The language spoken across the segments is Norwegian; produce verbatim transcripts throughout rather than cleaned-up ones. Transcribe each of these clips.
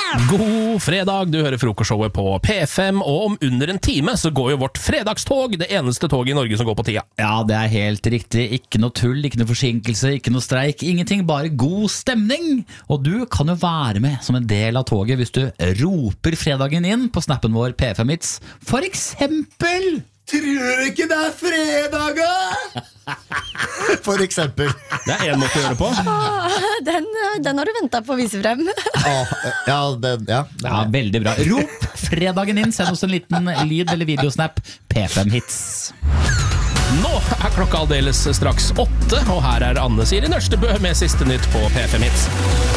God fredag, du hører frokostshowet på P fem, og om under en time så går jo vårt fredagstog, det eneste toget i Norge som går på tida. Ja, det er helt riktig. Ikke noe tull, ikke noe forsinkelse, ikke noe streik, ingenting, bare god stemning. Og du kan jo være med som en del av toget hvis du roper fredagen inn på snappen vår P fem Hits. For eksempel... Tror ikke det er fredag! For eksempel. Det er en måte å gjøre det på. Den, den har du ventet på å vise frem. Ja, den, ja, ja, veldig bra. Rop fredagen inn, send oss en liten lyd eller videosnap. P fem Hits. Nå er klokka aldeles straks åtte, og her er Anne Siri Nørstebø med siste nytt på P fem Hits.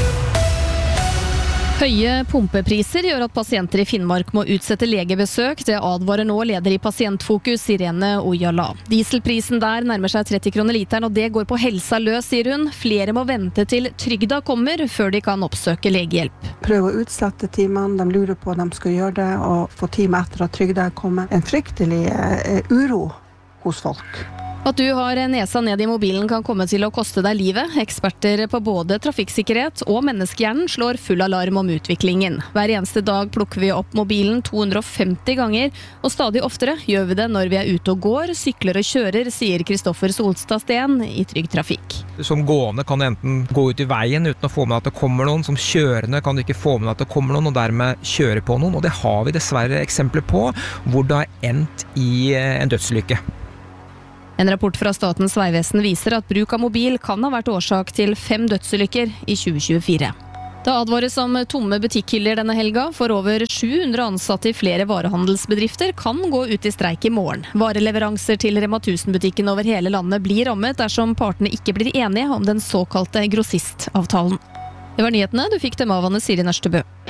Høye pumpepriser gjør at pasienter i Finnmark må utsette legebesøk. Det advarer nå leder i Pasientfokus, Irene Ojala. Dieselprisen der nærmer seg tretti kroner literen, og det går på helsa løs, sier hun. Flere må vente til trygda kommer før de kan oppsøke legehjelp. Prøv å utsette timene, de lurer på om de skal gjøre det, og få time etter at trygda er kommet. En fryktelig eh, uro hos folk. At du har nesa ned i mobilen kan komme til å koste deg livet. Eksperter på både trafikksikkerhet og menneskehjernen slår full alarm om utviklingen. Hver eneste dag plukker vi opp mobilen to hundre og femti ganger, og stadig oftere gjør vi det når vi er ute og går, sykler og kjører, sier Kristoffer Solstad Steen i Trygg Trafikk. Som gående kan du enten gå ut i veien uten å få med at det kommer noen, som kjørende kan du ikke få med at det kommer noen, og dermed kjøre på noen, og det har vi dessverre eksempler på, hvor det har endt i en dødsulykke. En rapport fra Statens Vegvesen viser at bruk av mobil kan ha vært årsak til fem dødsulykker i tjue tjuefire. Det advares om tomme butikkhyller denne helga, for over sju hundre ansatte i flere varehandelsbedrifter kan gå ut i streik i morgen. Vareleveranser til Rema tusen-butikken over hele landet blir rammet dersom partene ikke blir enige om den såkalte grossistavtalen. Det var nyhetene, du fikk dem av Anne Siri Nørstebø.